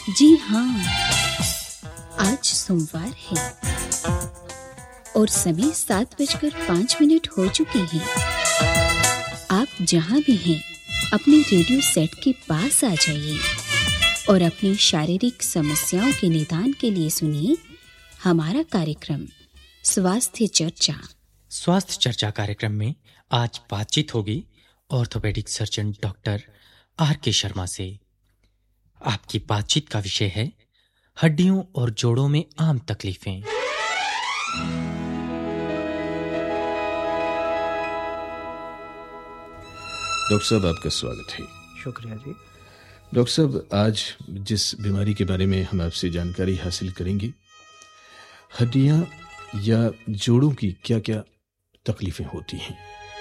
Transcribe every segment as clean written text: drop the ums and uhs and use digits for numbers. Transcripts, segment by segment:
जी हाँ, आज सोमवार है और समय 7:05 हो चुके हैं। आप जहाँ भी हैं अपने रेडियो सेट के पास आ जाइए और अपनी शारीरिक समस्याओं के निदान के लिए सुनिए हमारा कार्यक्रम स्वास्थ्य चर्चा। स्वास्थ्य चर्चा कार्यक्रम में आज बातचीत होगी orthopaedic surgeon doctor R.K. Sharma से। आपकी बातचीत का विषय है हड्डियों और जोड़ों में आम तकलीफें। डॉक्टर साहब, आपका स्वागत है। शुक्रिया जी। डॉक्टर साहब, आज जिस बीमारी के बारे में हम आपसे जानकारी हासिल करेंगे, हड्डियां या जोड़ों की क्या क्या तकलीफें होती हैं?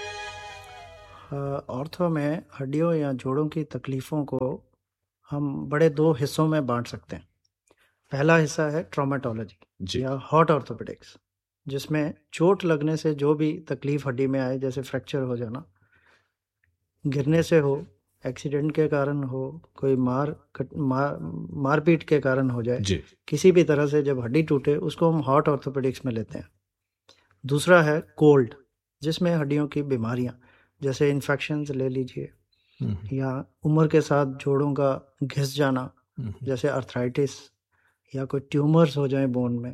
ऑर्थो में हड्डियों या जोड़ों की तकलीफ़ों को हम बड़े दो हिस्सों में बांट सकते हैं। पहला हिस्सा है ट्रॉमेटोलॉजी या हॉट ऑर्थोपेडिक्स, जिसमें चोट लगने से जो भी तकलीफ हड्डी में आए, जैसे फ्रैक्चर हो जाना, गिरने से हो, एक्सीडेंट के कारण हो, कोई मारपीट के कारण हो जाए, किसी भी तरह से जब हड्डी टूटे, उसको हम हॉट ऑर्थोपेडिक्स में लेते हैं। दूसरा है कोल्ड, जिसमें हड्डियों की बीमारियां जैसे इन्फेक्शंस ले लीजिए, या उम्र के साथ जोड़ों का घिस जाना जैसे अर्थराइटिस, या कोई ट्यूमर्स हो जाए बोन में,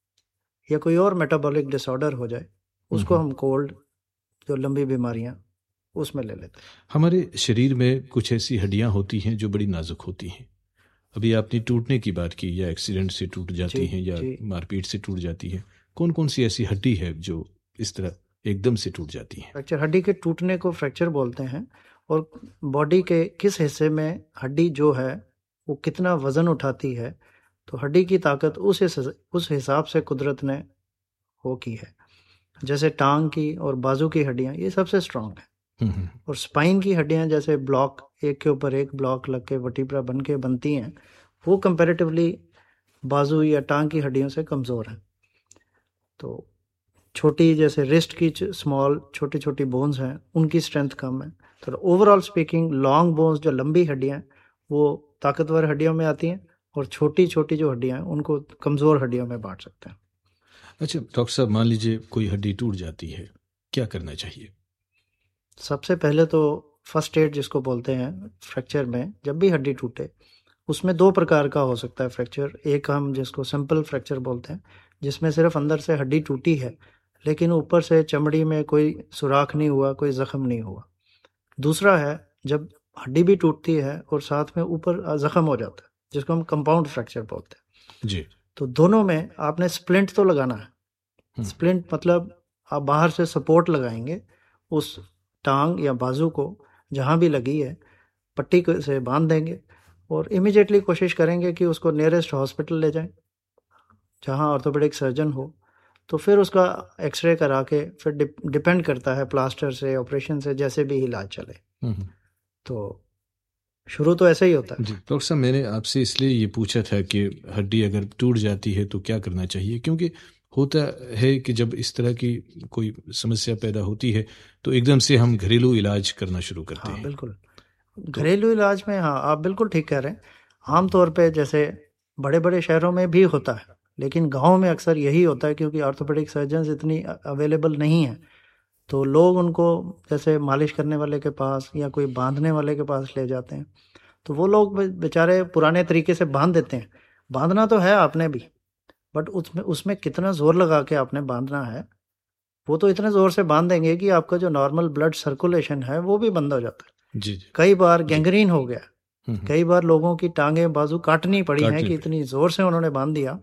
या कोई और मेटाबॉलिक डिसऑर्डर हो जाए, उसको हम कोल्ड, जो लंबी बीमारियां, उसमें ले लेते हैं। हमारे शरीर में कुछ ऐसी हड्डियां होती हैं जो बड़ी नाजुक होती हैं। अभी आपने टूटने की बात की, या एक्सीडेंट से टूट जाती हैं या मारपीट से टूट जाती है। कौन कौन सी ऐसी हड्डी है जो इस तरह एकदम से टूट जाती है? फ्रैक्चर, हड्डी के टूटने को फ्रैक्चर बोलते हैं। और बॉडी के किस हिस्से में हड्डी जो है वो कितना वजन उठाती है, तो हड्डी की ताकत उस हिसाब से कुदरत ने वो की है। जैसे टांग की और बाजू की हड्डियां ये सबसे स्ट्रांग है, और स्पाइन की हड्डियां जैसे ब्लॉक, एक के ऊपर एक ब्लॉक लग के वर्टिब्रा बन के बनती हैं, वो कंपैरेटिवली बाजू या टांग की हड्डियों से कमज़ोर हैं। तो छोटी जैसे रिस्ट की स्मॉल छोटी छोटी बोन्स हैं, उनकी स्ट्रेंथ कम है। तो ओवरऑल स्पीकिंग लॉन्ग बोन्स, जो लंबी हड्डियां हैं, वो ताकतवर हड्डियों में आती हैं, और छोटी छोटी जो हड्डियां हैं उनको कमज़ोर हड्डियों में बांट सकते हैं। अच्छा डॉक्टर साहब, मान लीजिए कोई हड्डी टूट जाती है, क्या करना चाहिए? सबसे पहले तो फर्स्ट एड जिसको बोलते हैं फ्रैक्चर में, जब भी हड्डी टूटे, उसमें दो प्रकार का हो सकता है फ्रैक्चर। एक हम जिसको सिंपल फ्रैक्चर बोलते हैं, जिसमें सिर्फ अंदर से हड्डी टूटी है लेकिन ऊपर से चमड़ी में कोई सुराख नहीं हुआ, कोई जख्म नहीं हुआ। दूसरा है जब हड्डी भी टूटती है और साथ में ऊपर जख्म हो जाता है, जिसको हम कंपाउंड फ्रैक्चर बोलते हैं जी। तो दोनों में आपने स्प्लिंट तो लगाना है। स्प्लिंट मतलब आप बाहर से सपोर्ट लगाएंगे उस टांग या बाजू को, जहां भी लगी है पट्टी से बांध देंगे, और इमीडिएटली कोशिश करेंगे कि उसको नियरेस्ट हॉस्पिटल ले जाएं जहां ऑर्थोपेडिक सर्जन हो। तो फिर उसका एक्सरे करा के, फिर डिपेंड करता है प्लास्टर से, ऑपरेशन से, जैसे भी इलाज चले। तो शुरू तो ऐसे ही होता है। जी डॉक्टर साहब, मैंने आपसे इसलिए ये पूछा था कि हड्डी अगर टूट जाती है तो क्या करना चाहिए, क्योंकि होता है कि जब इस तरह की कोई समस्या पैदा होती है तो एकदम से हम घरेलू इलाज करना शुरू करते हैं। बिल्कुल, घरेलू इलाज में, हाँ आप बिल्कुल ठीक कह रहे हैं। आमतौर पे जैसे बड़े बड़े शहरों में भी होता है, लेकिन गांव में अक्सर यही होता है, क्योंकि ऑर्थोपेडिक सर्जन्स इतनी अवेलेबल नहीं है। तो लोग उनको जैसे मालिश करने वाले के पास या कोई बांधने वाले के पास ले जाते हैं। तो वो लोग बेचारे पुराने तरीके से बांध देते हैं। बांधना तो है आपने भी, बट उसमें कितना जोर लगा के आपने बांधना है, वो तो इतने जोर से बांध देंगे कि आपका जो नॉर्मल ब्लड सर्कुलेशन है वो भी बंद हो जाता है। जी। कई बार गैंग्रीन हो गया, कई बार लोगों की टांगे बाजू काटनी पड़ी हैं कि इतनी जोर से उन्होंने बांध दिया।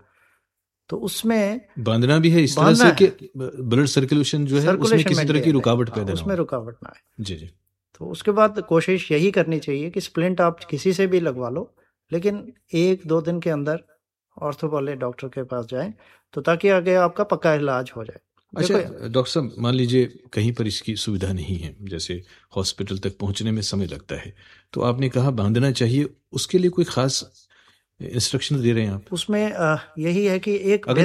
तो उसमें बांधना भी है इस तरह से कि ब्लड सर्कुलेशन जो है उसमें किसी तरह की रुकावट पैदा ना हो, उसमें रुकावट ना आए। जी जी। तो उसके बाद कोशिश यही करनी चाहिए कि स्प्लिंट आप किसी से भी लगवा लो, लेकिन 1-2 दिन के अंदर ऑर्थो वाले डॉक्टर के पास जाएं, तो ताकि आगे आपका पक्का इलाज हो जाए। अच्छा डॉक्टर साहब, मान लीजिए कहीं पर इसकी सुविधा नहीं है, जैसे हॉस्पिटल तक पहुंचने में समय लगता है, तो आपने कहा बांधना चाहिए, उसके लिए कोई खास इंस्ट्रक्शन दे रहे हैं आप? उसमें यही है कि एक अगर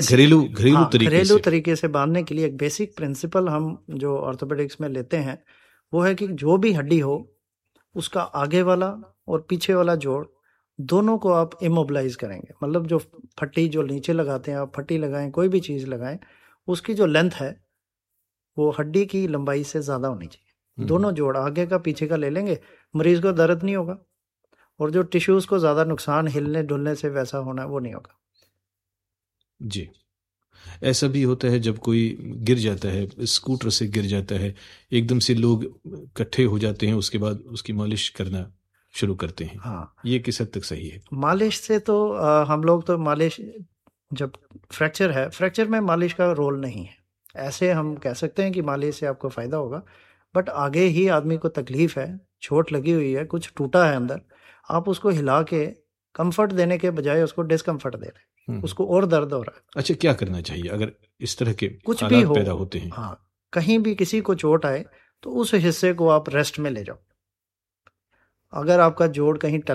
घरेलू तरीके से बांधने के लिए एक बेसिक प्रिंसिपल हम जो ऑर्थोपेडिक्स में लेते हैं, वो है कि जो भी हड्डी हो उसका आगे वाला और पीछे वाला जोड़ दोनों को आप इमोबिलाइज करेंगे, मतलब जो फट्टी जो नीचे लगाते हैं, आप फट्टी लगाएं, कोई भी चीज़ लगाएं, उसकी जो लेंथ है वो हड्डी की लंबाई से ज़्यादा होनी चाहिए। दोनों जोड़ आगे का पीछे का ले लेंगे, मरीज को दर्द नहीं होगा, और जो टिश्यूज़ को ज़्यादा नुकसान हिलने डुलने से वैसा होना वो नहीं होगा। जी, ऐसा भी होता है जब कोई गिर जाता है, स्कूटर से गिर जाता है, एकदम से लोग इकट्ठे हो जाते हैं, उसके बाद उसकी मालिश करना शुरू करते हैं। हाँ, ये किस हद तक सही है? मालिश से तो हम लोग तो मालिश, जब फ्रैक्चर है, फ्रैक्चर में मालिश का रोल नहीं है। ऐसे हम कह सकते हैं कि मालिश से आपको फ़ायदा होगा, बट आगे ही आदमी को तकलीफ़ है, चोट लगी हुई है, कुछ टूटा है अंदर, आप उसको हिला के कंफर्ट देने के बजाय उसको डिस्कम्फर्ट दे रहे हैं, उसको और दर्द हो रहा है। अच्छा, क्या करना चाहिए अगर इस तरह के कुछ भी हो पैदा होते हैं? हाँ, कहीं भी किसी को चोट आए तो उस हिस्से को आप रेस्ट में ले जाओ। अगर आपका जोड़ कहीं